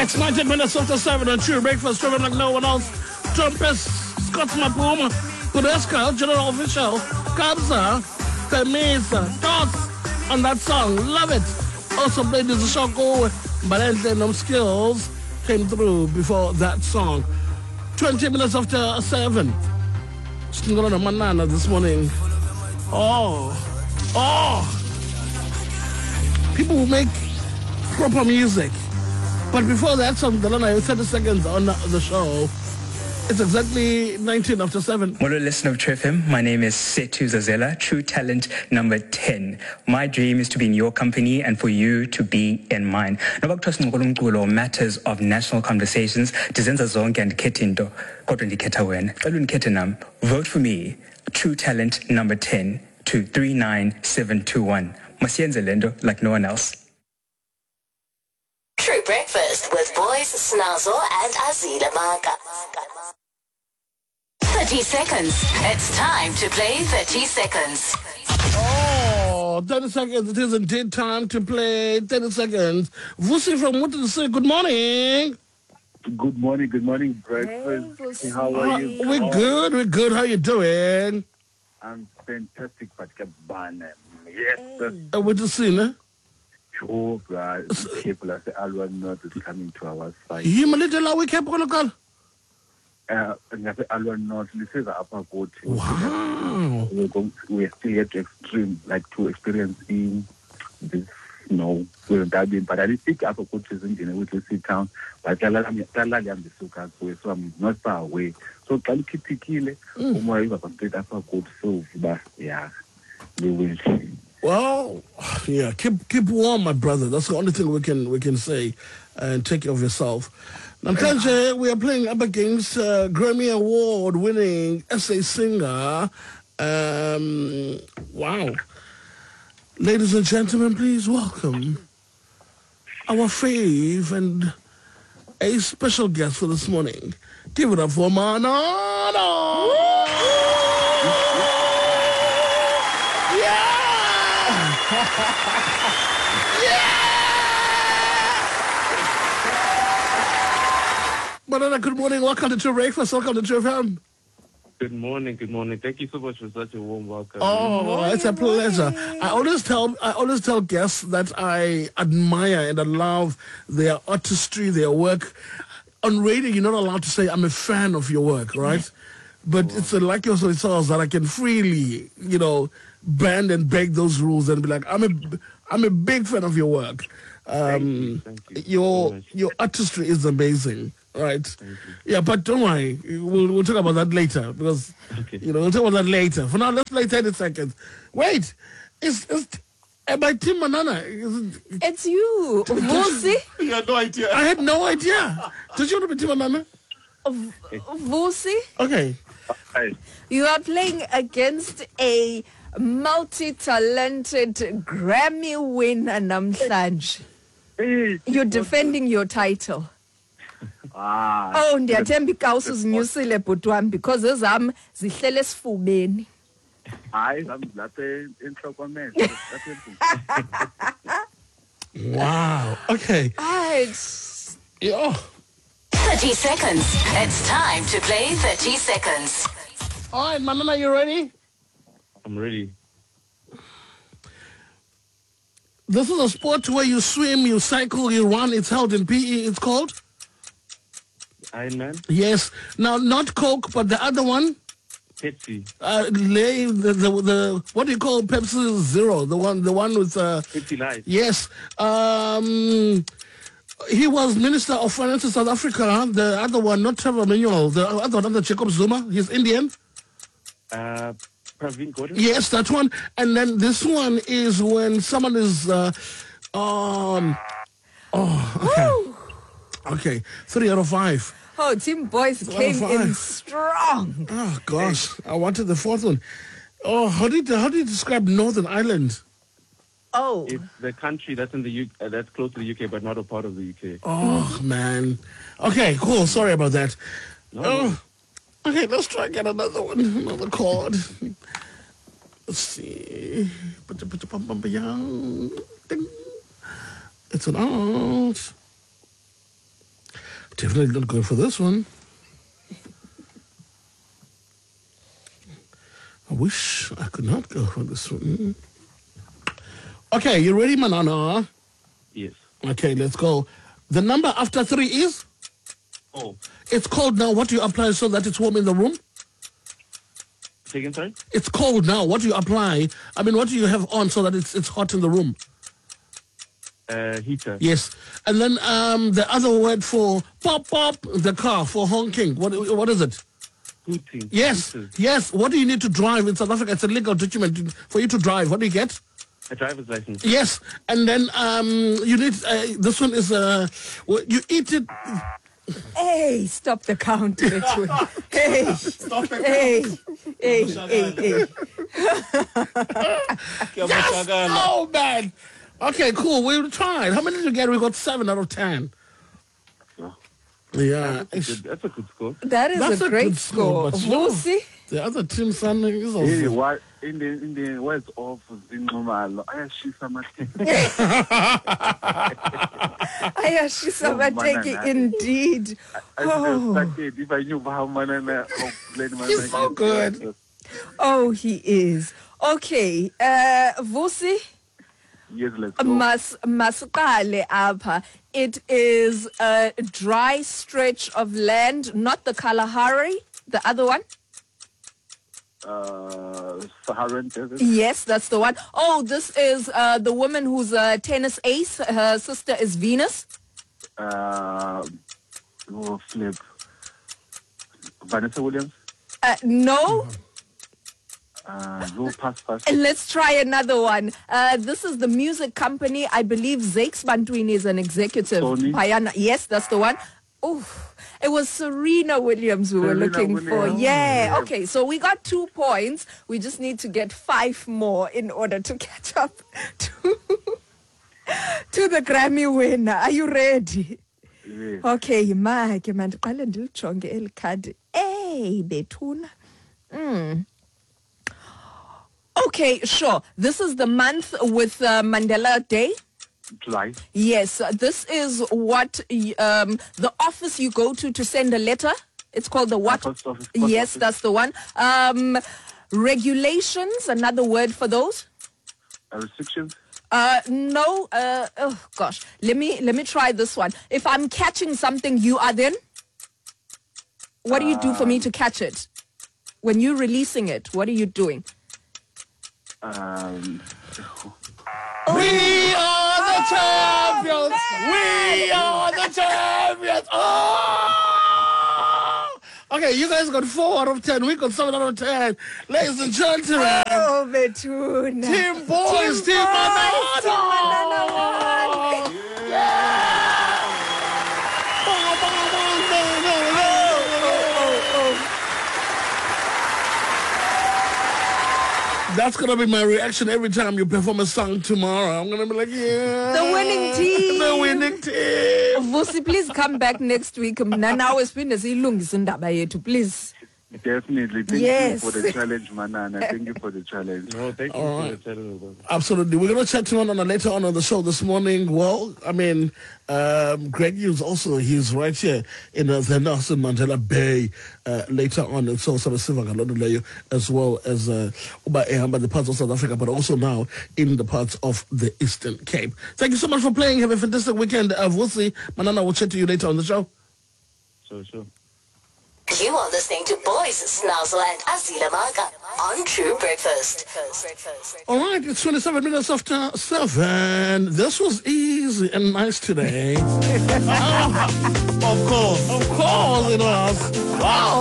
It's 19 minutes after 7 on True Breakfast, driven like no one else. Trumpist, Scott Mapuma, Kudeska, General Official, Kabza, Temisa, Toss on that song. Love it. Also played as a Shoko, but then no skills came through before that song. 20 minutes after 7. Still on a manana this morning. Oh. People who make proper music. But before that song, Delana, 30 seconds on the show. It's exactly 19 after 7. Hello, listener of True FM. My name is Setu Zazela, True Talent number 10. My dream is to be in your company and for you to be in mine. Matters of national conversations. Tizenza zonke andikhethe into kodwa ndikhetha wena. Cela undikhethe nam. Vote for me. True Talent number 10 to 39721. Masiyenze lento like no one else. True Breakfast with boys Snazo and Azila Maka. 30 seconds. It's time to play 30 seconds. 30 seconds. It is indeed time to play 30 seconds. Vusi from Woodland say good morning. Good morning, breakfast. Hey, how are you? We're good. How you doing? I'm fantastic, Patkabana. Yes, sir. What you see, ne? Sure, guys. People at the Alwan North is coming to our side. You little we kept local. Ngase Alwan North, this is the upper court. Wow. We're still yet to experience in this snow. We're diving, but I think upper court isn't in a little town. But so I'm not far away. So can keep Tikile, straight upper court. So yeah, we will see. Well, yeah, keep warm, my brother. That's the only thing we can say. And take care of yourself. Namhlanje, we are playing up against Grammy Award winning essay singer. Wow. Ladies and gentlemen, please welcome our fave and a special guest for this morning. Give it up for Manana. Manana, good morning. Welcome to True Breakfast. Welcome to True FM. Good morning. Thank you so much for such a warm welcome. Oh, it's a pleasure. I always tell guests that I admire and I love their artistry, their work. On radio, you're not allowed to say I'm a fan of your work, right? But it's like your songs that I can freely, bend and break those rules and be like, I'm a big fan of your work. Thank you. Your artistry is amazing, right? Yeah, but don't worry, we'll talk about that later because we'll talk about that later. For now, let's play 30 seconds. Wait, it's my team Manana. It's you, Vusi. You had no idea. I had no idea. Did you want to be team Manana? Vusi. Okay. You are playing against a multi-talented Grammy winner namhlanje. You're defending your title. Oh, ndiyathemba ikawusi uzinyusile bhuti wami because ezam zihlele esifubeni. Hayi, lapha enhloko manje. Wow. Okay. Right. Yeah. 30 seconds. It's time to play 30 seconds. All right, Manana, you ready? I'm ready. This is a sport where you swim, you cycle, you run. It's held in PE. It's called? Ironman? Yes. Now, not Coke, but the other one. Pepsi. The what do you call Pepsi Zero? The one with Pepsi Light. Yes. He was Minister of Finance in South Africa. The other one, not Trevor Manuel. The other one, Jacob Zuma. He's Indian. Praveen Gordhan? Yes, that one. And then this one is when someone is okay. 3 out of 5. Oh, Team Boys came in strong. Oh gosh, I wanted the fourth one. Oh, how do you describe Northern Ireland? Oh, It's the country that's in the UK, that's close to the UK, but not a part of the UK. Oh man. Okay, cool. Sorry about that. No. Okay, let's try and get another one. Another chord. Let's see. It's an art. Definitely not going for this one. I wish I could not go for this one. Okay, you ready, Manana? Yes. Okay, let's go. The number after 3 is? Oh. It's cold now. What do you apply so that it's warm in the room? Second, sorry? It's cold now. What do you apply? I mean, what do you have on so that it's hot in the room? Heater. Yes. And then the other word for pop, the car, for honking. What is it? Hooting. Yes. Hooters. Yes. What do you need to drive in South Africa? It's a legal document for you to drive. What do you get? A driver's license. Yes. And then you need, this one is, you eat it. Hey, stop the count, Bethu. Hey. Stop the count. Hey. Yes! Oh, man. Okay, cool. We tried. How many did you get? We got 7 out of 10. Yeah. That's a good score. That's a great good score. but Vusi? the other team son is also. Hey, what in the words of Zinqumalo, ayashisa Ayashisa mateki, indeed. If I knew how Manana He's so good. Oh, he is. Okay, Vusi? Yes, let's go. Masiqale apha. It is a dry stretch of land, not the Kalahari, the other one. Saharan desert. Yes, that's the one. Oh, this is the woman who's a tennis ace. Her sister is Venus. Flip. Vanessa Williams. No. Pass. And let's try another one. This is the music company. I believe Zakes Bantwini is an executive. Sony. Yes, that's the one. Oh, it was Serena Williams we were looking for. Yeah. Okay, so we got 2 points. We just need to get 5 more in order to catch up to the Grammy winner. Are you ready? Yes. Okay, man, ndiqale ndilijonge eli khadi. Hey, Bethuna. Okay, sure. This is the month with Mandela Day. July. Yes, this is what the office you go to send a letter. It's called the what? Post office. Yes, that's the one. Regulations, another word for those. Restrictions. No. Oh gosh. Let me try this one. If I'm catching something, you are then. What do you do for me to catch it? When you're releasing it, what are you doing? We are the champions! We are the champions! Oh! Okay, you guys got 4 out of 10. We got 7 out of 10. Ladies and gentlemen. Oh, Betuna. Team Boys, Team Manana! That's going to be my reaction every time you perform a song tomorrow. I'm going to be like, yeah. The winning team. The winning team. Vusi, please come back next week. Now it's been please. Definitely. Thank you for the challenge, Manana. Thank you for the challenge. No, thank you for the challenge. Absolutely. We're going to chat to Manana later on the show this morning. Well, I mean, Greg Hughes also, he's right here in the Nelson Mandela Bay later on. And so as well as the parts of South Africa, but also now in the parts of the Eastern Cape. Thank you so much for playing. Have a fantastic weekend. Vusi, Manana, we'll chat to you later on the show. Sure. You are listening to Boys Snazzle and Azila Maga on True Breakfast. All right, it's 27 minutes after 7. This was easy and nice today. Of course it was. Wow.